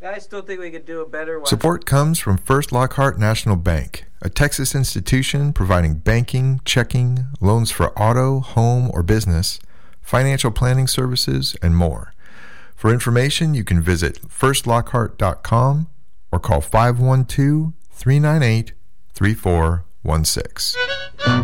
I still think we could do a better one. Support comes from First Lockhart National Bank, a Texas institution providing banking, checking, loans for auto, home, or business, financial planning services, and more. For information, you can visit firstlockhart.com or call 512-398-3416.